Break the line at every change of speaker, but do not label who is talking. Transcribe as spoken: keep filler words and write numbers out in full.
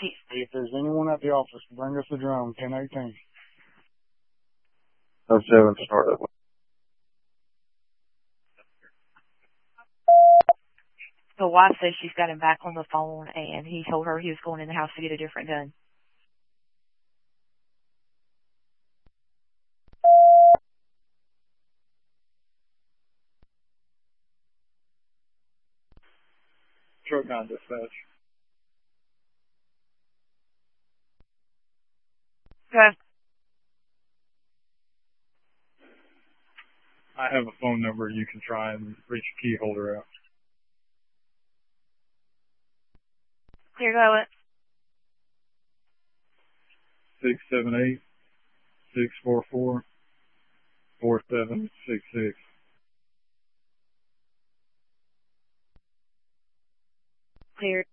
If there's anyone at the office, bring us a drone, ten eighteen.
oh seven, start that way.
The wife says she's got him back on the phone, and he told her he was going in the house to get a different gun.
Truck nine dispatch.
Okay.
I have a phone number you can try and reach a key holder out.
Clear, go it.
Six seven eight six four four four seven six six.
Clear.